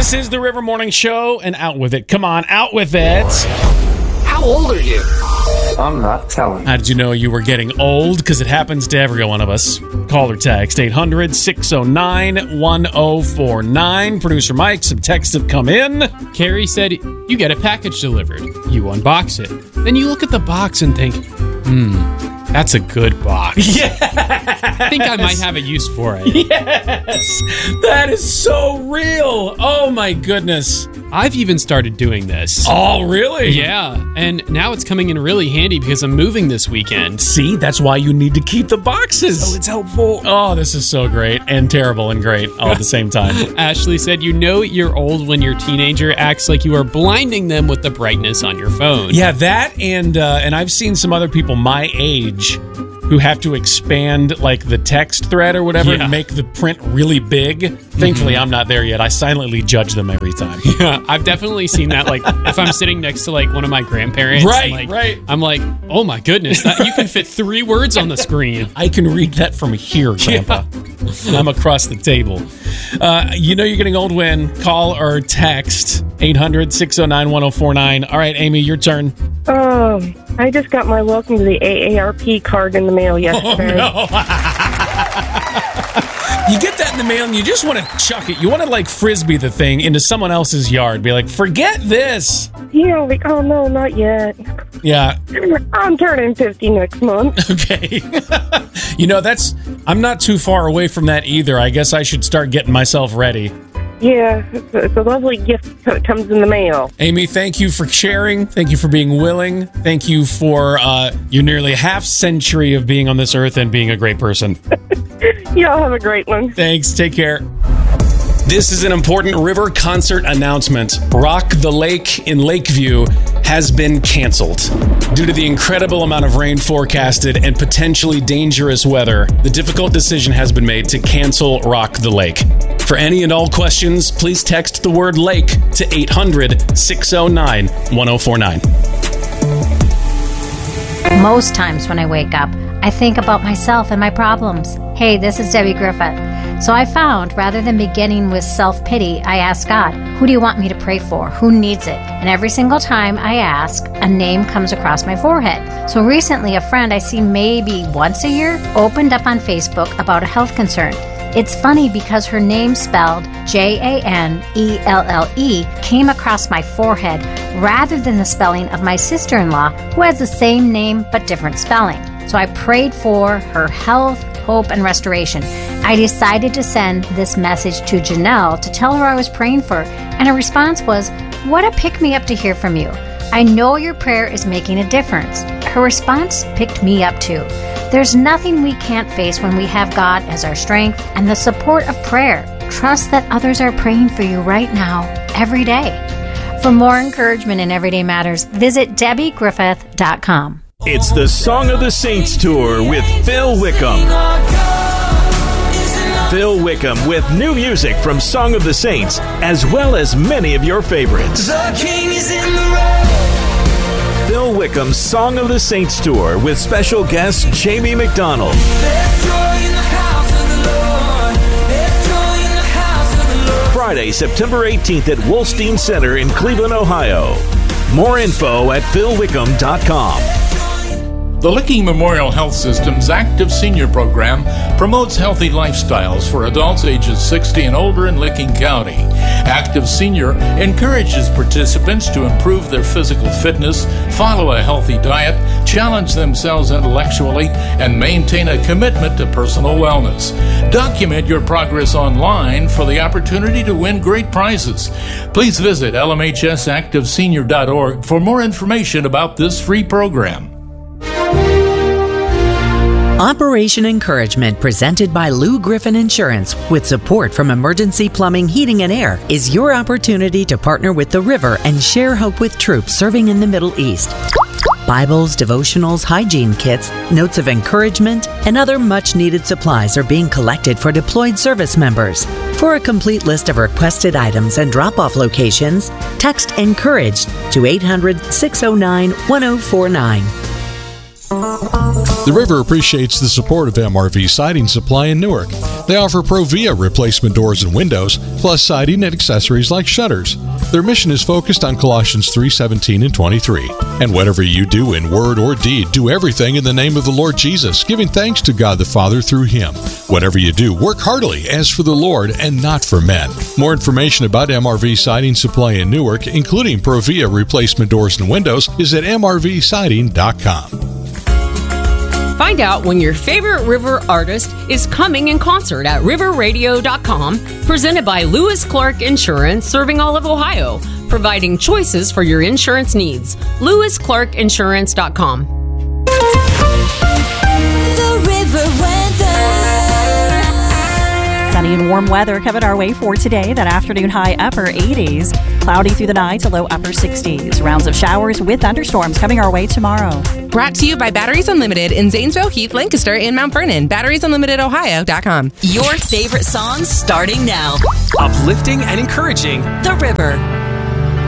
This is the River Morning Show, and out with it. Come on, out with it. How old are you? I'm not telling. How did you know you were getting old? Because it happens to every one of us. Call or text 800-609-1049. Producer Mike, some texts have come in. Carrie said, you get a package delivered. You unbox it. Then you look at the box and think, that's a good box. Yes. I think I might have a use for it. Yes. That is so real. Oh, my goodness. I've even started doing this. Oh, really? Yeah, and now it's coming in really handy because I'm moving this weekend. See, that's why you need to keep the boxes. Oh, it's helpful. Oh, this is so great and terrible and great all at the same time. Ashley said, you know you're old when your teenager acts like you are blinding them with the brightness on your phone. Yeah, that and I've seen some other people my age who have to expand like the text thread or whatever and make the print really big. Thankfully, I'm not there yet. I silently judge them every time. Yeah, I've definitely seen that. Like, if I'm sitting next to like one of my grandparents, right. I'm like, oh my goodness, you can fit 3 words on the screen. I can read that from here, Grandpa. I'm across the table. You know you're getting old when call or text 800-609-1049. All right, Amy, your turn. I just got my welcome to the AARP card in the mail yesterday. Oh, no. You get that in the mail and you just want to chuck it. You want to like frisbee the thing into someone else's yard. Be like, forget this. Yeah, like, oh no, not yet. Yeah. I'm turning 50 next month. Okay. You know, I'm not too far away from that either. I guess I should start getting myself ready. Yeah, it's a lovely gift that comes in the mail. Amy, thank you for sharing. Thank you for being willing. Thank you for your nearly half century of being on this earth and being a great person. Y'all have a great one. Thanks. Take care. This is an important river concert announcement. Rock the Lake in Lakeview has been canceled. Due to the incredible amount of rain forecasted and potentially dangerous weather, the difficult decision has been made to cancel Rock the Lake. For any and all questions, please text the word lake to 800-609-1049. Most times when I wake up, I think about myself and my problems. Hey, this is Debbie Griffith. So I found, rather than beginning with self-pity, I asked God, who do you want me to pray for? Who needs it? And every single time I ask, a name comes across my forehead. So recently, a friend I see maybe once a year opened up on Facebook about a health concern. It's funny because her name spelled Janelle came across my forehead rather than the spelling of my sister-in-law, who has the same name but different spelling. So I prayed for her health, hope, and restoration. I decided to send this message to Janelle to tell her I was praying for her, and her response was, "What a pick-me-up to hear from you. I know your prayer is making a difference." Her response picked me up too. There's nothing we can't face when we have God as our strength and the support of prayer. Trust that others are praying for you right now, every day. For more encouragement in Everyday Matters, visit DebbieGriffith.com. It's the Song of the Saints Tour with Phil Wickham. Phil Wickham with new music from Song of the Saints, as well as many of your favorites. The King is in the road. Phil Wickham's Song of the Saints Tour with special guest Jamie McDonald. There's joy in the house of the Lord. There's joy in the house of the Lord. Friday, September 18th at Wolstein Center in Cleveland, Ohio. More info at philwickham.com. The Licking Memorial Health System's Active Senior Program promotes healthy lifestyles for adults ages 60 and older in Licking County. Active Senior encourages participants to improve their physical fitness, follow a healthy diet, challenge themselves intellectually, and maintain a commitment to personal wellness. Document your progress online for the opportunity to win great prizes. Please visit lmhsactivesenior.org for more information about this free program. Operation Encouragement, presented by Lou Griffin Insurance with support from Emergency Plumbing, Heating and Air, is your opportunity to partner with the River and share hope with troops serving in the Middle East. Bibles, devotionals, hygiene kits, notes of encouragement, and other much-needed supplies are being collected for deployed service members. For a complete list of requested items and drop-off locations, text ENCOURAGED to 800-609-1049. The River appreciates the support of MRV Siding Supply in Newark. They offer Provia replacement doors and windows, plus siding and accessories like shutters. Their mission is focused on Colossians 3:17 and 23. And whatever you do in word or deed, do everything in the name of the Lord Jesus, giving thanks to God the Father through Him. Whatever you do, work heartily as for the Lord and not for men. More information about MRV Siding Supply in Newark, including Provia replacement doors and windows, is at mrvsiding.com. Find out when your favorite River artist is coming in concert at riverradio.com, presented by Lewis Clark Insurance, serving all of Ohio, providing choices for your insurance needs. LewisClarkInsurance.com. The River weather. Sunny and warm weather coming our way for today. That afternoon high upper 80s. Cloudy through the night to low upper 60s. Rounds of showers with thunderstorms coming our way tomorrow. Brought to you by Batteries Unlimited in Zanesville, Heath, Lancaster, and Mount Vernon. BatteriesUnlimitedohio.com. Your favorite songs starting now. Uplifting and encouraging. The River.